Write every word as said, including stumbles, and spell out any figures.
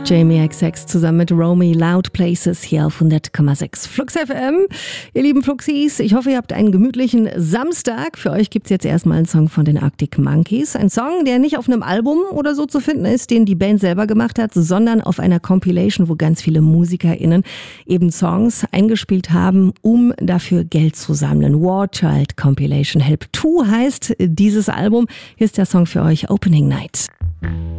Jamie X X zusammen mit Romy, Loud Places hier auf hundert Komma sechs Flux F M. Ihr lieben Fluxis, ich hoffe, ihr habt einen gemütlichen Samstag. Für euch gibt es jetzt erstmal einen Song von den Arctic Monkeys. Ein Song, der nicht auf einem Album oder so zu finden ist, den die Band selber gemacht hat, sondern auf einer Compilation, wo ganz viele MusikerInnen eben Songs eingespielt haben, um dafür Geld zu sammeln. War Child Compilation Help zwei heißt dieses Album. Hier ist der Song für euch, Opening Night.